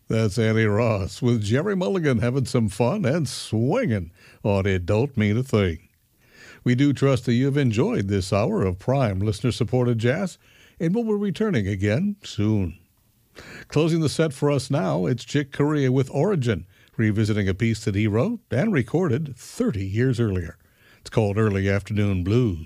That's Annie Ross with Jerry Mulligan having some fun and swinging on It Don't Mean a Thing. We do trust that you've enjoyed this hour of prime listener-supported jazz, and we'll be returning again soon. Closing the set for us now, it's Chick Corea with Origin, revisiting a piece that he wrote and recorded 30 years earlier. It's called Early Afternoon Blues.